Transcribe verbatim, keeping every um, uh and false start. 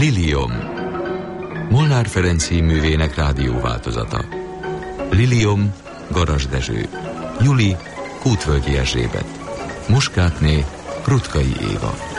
Lilium. Molnár Ferenc színművének rádióváltozata. Lilium, Garas Dezső. Juli, Kútvölgyi Erzsébet. Muskátné, Prutkai Éva.